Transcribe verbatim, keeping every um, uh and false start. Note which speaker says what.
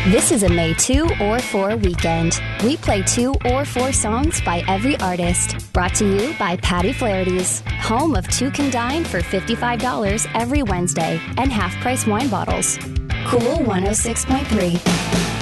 Speaker 1: This is a May two or four weekend. We play two or four songs by every artist. Brought to you by Patty Flaherty's, home of Two Can Dine for fifty-five dollars every Wednesday and half-price wine bottles. Cool one oh six point three.